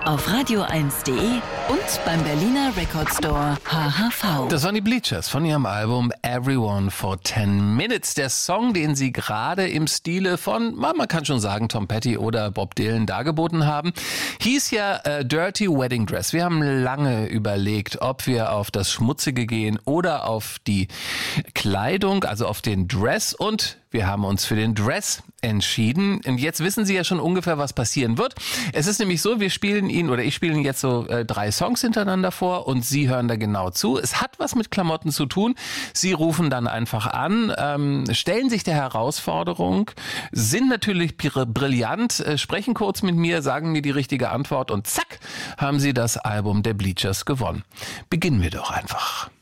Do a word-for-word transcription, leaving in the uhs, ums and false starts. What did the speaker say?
Auf radio eins punkt de und beim Berliner Record Store H H V. Das waren die Bleachers von ihrem Album Everyone for ten minutes. Der Song, den sie gerade im Stile von, man kann schon sagen, Tom Petty oder Bob Dylan dargeboten haben, hieß ja äh, Dirty Wedding Dress. Wir haben lange überlegt, ob wir auf das Schmutzige gehen oder auf die Kleidung, also auf den Dress, und wir haben uns für den Dress entschieden. Und jetzt wissen Sie ja schon ungefähr, was passieren wird. Es ist nämlich so, wir spielen Ihnen oder ich spiele Ihnen jetzt so äh, drei Songs hintereinander vor und Sie hören da genau zu. Es hat was mit Klamotten zu tun. Sie rufen dann einfach an, ähm, stellen sich der Herausforderung, sind natürlich brillant, äh, sprechen kurz mit mir, sagen mir die richtige Antwort und zack, haben Sie das Album der Bleachers gewonnen. Beginnen wir doch einfach.